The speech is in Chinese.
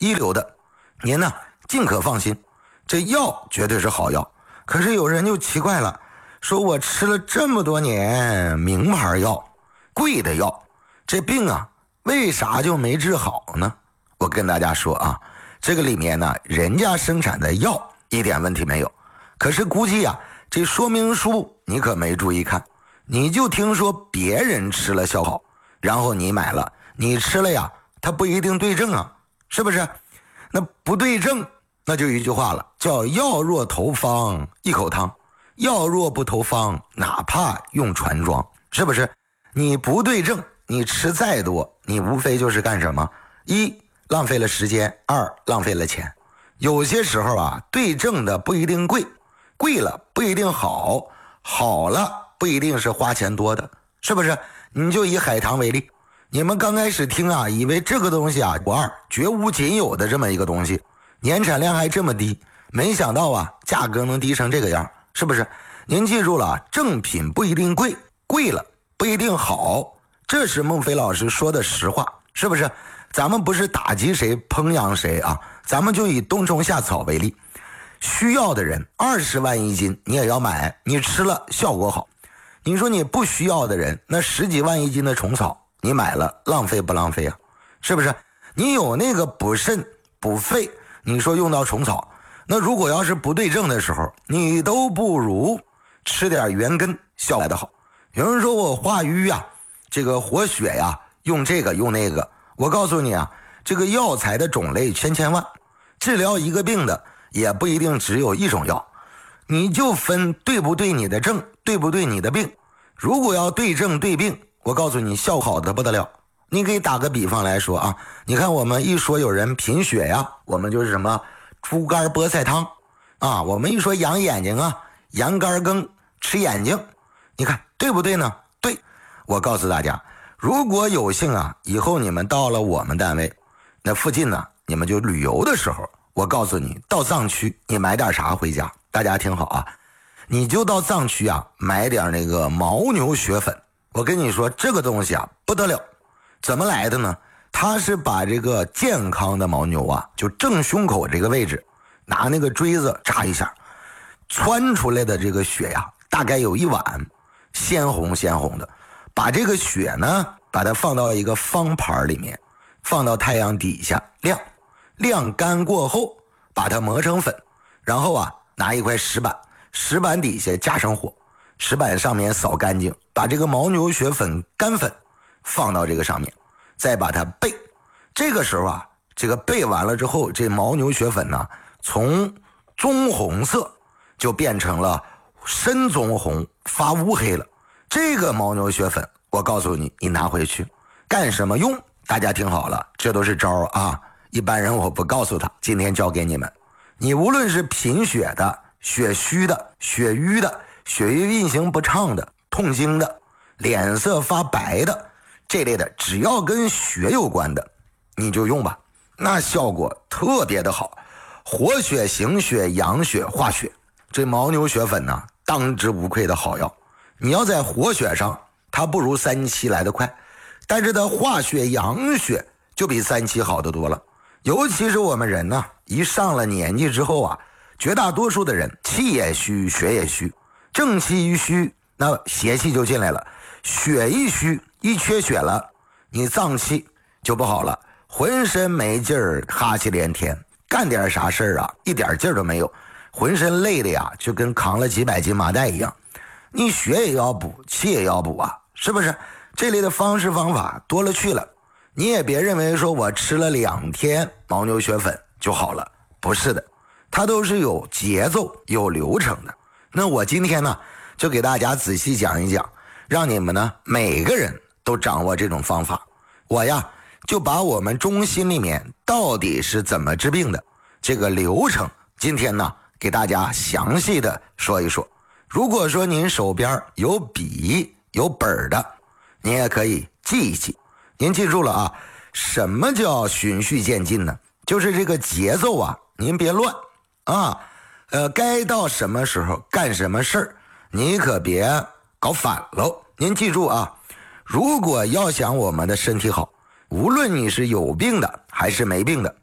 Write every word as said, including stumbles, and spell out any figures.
一流的，您呢尽可放心，这药绝对是好药。可是有人就奇怪了，说我吃了这么多年名牌药，贵的药，这病啊为啥就没治好呢？我跟大家说啊，这个里面呢人家生产的药一点问题没有，可是估计啊这说明书你可没注意看，你就听说别人吃了效好，然后你买了，你吃了呀它不一定对症啊，是不是？那不对症，那就一句话了，叫药若投方一口汤，药若不投方哪怕用船装，是不是？你不对症，你吃再多，你无非就是干什么？一浪费了时间，二浪费了钱。有些时候啊对症的不一定贵，贵了不一定好，好了不一定是花钱多的，是不是？你就以海棠为例，你们刚开始听啊以为这个东西啊不二绝无仅有的这么一个东西，年产量还这么低，没想到啊价格能低成这个样，是不是？您记住了，正品不一定贵，贵了不一定好，这是孟非老师说的实话，是不是？咱们不是打击谁烹养谁啊，咱们就以冬虫夏草为例，需要的人二十万一斤你也要买，你吃了效果好。你说你不需要的人，那十几万一斤的虫草你买了浪费不浪费啊？是不是？你有那个补肾补肺，你说用到虫草，那如果要是不对症的时候，你都不如吃点原根效来的好。有人说我化瘀呀、啊，这个活血呀、啊，用这个用那个，我告诉你啊，这个药材的种类千千万，治疗一个病的也不一定只有一种药，你就分对不对你的症，对不对你的病。如果要对症对病，我告诉你效好的不得了。你可以打个比方来说啊，你看我们一说有人贫血呀，我们就是什么猪肝菠菜汤啊，我们一说养眼睛啊，羊肝羹吃眼睛，你看对不对呢？对。我告诉大家，如果有幸啊以后你们到了我们单位那附近呢，你们就旅游的时候，我告诉你到藏区你买点啥回家，大家听好啊，你就到藏区啊买点那个牦牛血粉。我跟你说这个东西啊不得了，怎么来的呢？他是把这个健康的牦牛啊，就正胸口这个位置拿那个锥子扎一下，窜出来的这个血呀大概有一碗，鲜红鲜红的，把这个血呢把它放到一个方盘里面，放到太阳底下晾，晾干过后把它磨成粉，然后啊拿一块石板，石板底下加上火，石板上面扫干净，把这个牦牛血粉干粉放到这个上面，再把它焙。这个时候啊这个焙完了之后，这牦牛血粉呢从棕红色就变成了深棕红，发乌黑了。这个牦牛血粉我告诉你，你拿回去干什么用？大家听好了，这都是招啊，一般人我不告诉他，今天教给你们。你无论是贫血的、血虚的、血瘀的、血液运行不畅的、痛经的、脸色发白的这类的，只要跟血有关的你就用吧，那效果特别的好，活血行血养血化血。这牦牛血粉呢当之无愧的好药，你要在活血上它不如三七来得快，但是它化血养血就比三七好得多了。尤其是我们人呢一上了年纪之后啊，绝大多数的人气也虚血也虚，正气一虚那邪气就进来了，血一虚一缺血了，你脏气就不好了，浑身没劲儿，哈气连天，干点啥事儿啊一点劲儿都没有，浑身累的呀就跟扛了几百斤麻袋一样。你血也要补，气也要补啊，是不是？这类的方式方法多了去了，你也别认为说我吃了两天牦牛血粉就好了，不是的，它都是有节奏有流程的。那我今天呢就给大家仔细讲一讲，让你们呢每个人都掌握这种方法。我呀就把我们中心里面到底是怎么治病的这个流程，今天呢给大家详细的说一说。如果说您手边有笔有本的，您也可以记一记。您记住了啊，什么叫循序渐进呢？就是这个节奏啊您别乱啊，呃，该到什么时候干什么事儿，你可别搞反喽。您记住啊，如果要想我们的身体好，无论你是有病的还是没病的，